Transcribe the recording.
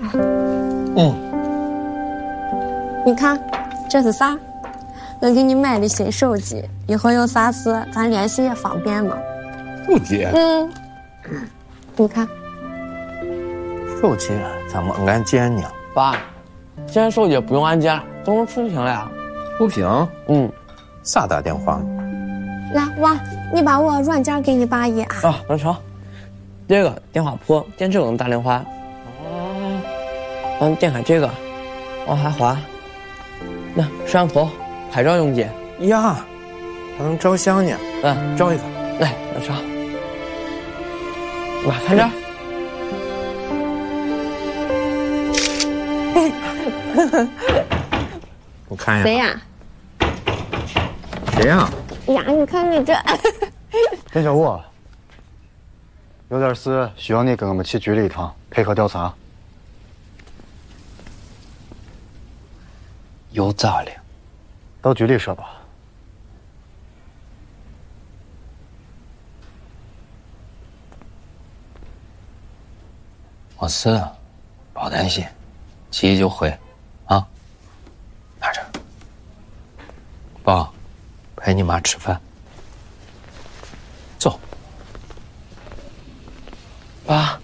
你看，这是啥？我给你买的新手机，以后有啥事咱联系也方便嘛。 手机？ 你看， 手机咋没按键呢？ 爸，现在手机不用按键，都能触屏了呀。 触屏？咋打电话呢？ 来，娃，你把我软件给你爸一按。 啊，能成。这个电话簿，点这个能打电话。点开这个，往下滑。那摄像头，拍照用机。 呀，还能照相呢。照一个。 来，那照。妈，看这儿。 我看一下。 谁呀？ 谁呀？ 呀，你看你这。 田小武，有点事需要你跟我们去局里一趟，配合调查。 又咋了？ 到局里说吧。 没事，不要担心，急就回，啊，拿着。爸，陪你妈吃饭。走。 爸。